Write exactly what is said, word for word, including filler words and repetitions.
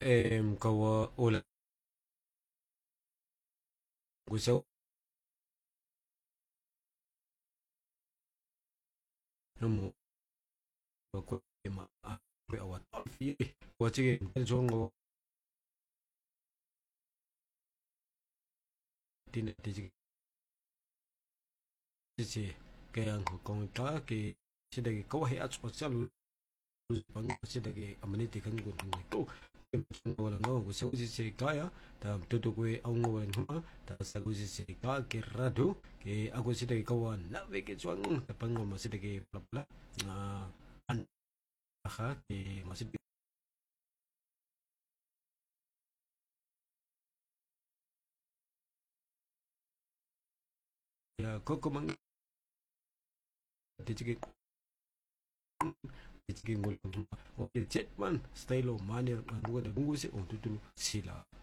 em kawa ola gusaw nomo ko ma ko awat fi wati jongo tin tiji tiji kaya kong ta ke sidagi kawahi at social pang sidagi amenity kan ko to wala no gusaw si kaya ta tutu ko ang wan ha ta sa gusi si ka ke rado ke ako sidagi kawan na veke chuang ta pang mo sidagi pla na an ha ke masid ya koko mang tiji tiji ngol ko jet man style manner ang buga da bungu si on tutu sila